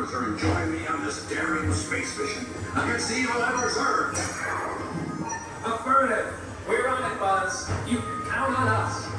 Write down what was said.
Jupiter and join me on this daring space mission against the evil Emperor's Earth? Affirmative. We're on it, Buzz. You can count on us.